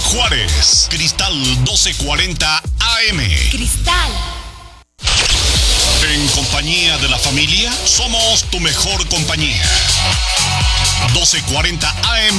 Juárez. Cristal 1240 AM. Cristal. En compañía de la familia, somos tu mejor compañía. 1240 AM